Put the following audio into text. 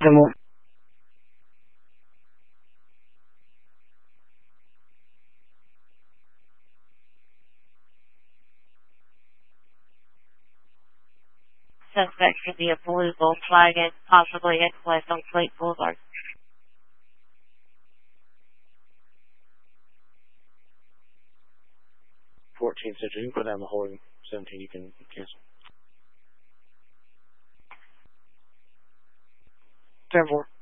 more. Suspect could be a blue Volkswagen, possibly ex-west on Slate Boulevard. 14 Central, you can put down the holding. 17, you can cancel. 10-4.